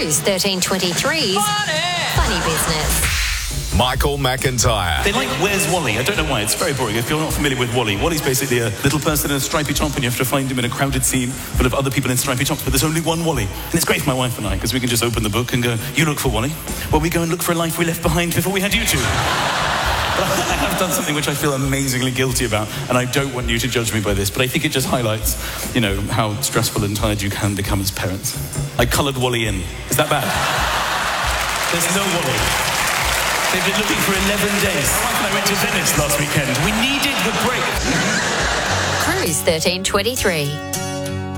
Cruise 1323's Funny Business. Michael McIntyre. They like Where's Wally? I don't know why. It's very boring. If you're not familiar with Wally, Wally's basically a little person in a stripy top, and you have to find him in a crowded scene full of other people in stripy tops, but there's only one Wally. And it's great for my wife and I, because we can just open the book and go, you look for Wally, while we go and look for a life we left behind before we had you two. But I have done something which I feel amazingly guilty about, and I don't want you to judge me by this, but I think it just highlights, how stressful and tired you can become as parents. I coloured Wally in. Is that bad? There's no Wally. They've been looking for 11 days. My wife and I went to Venice last weekend. We needed the break. Cruise 1323.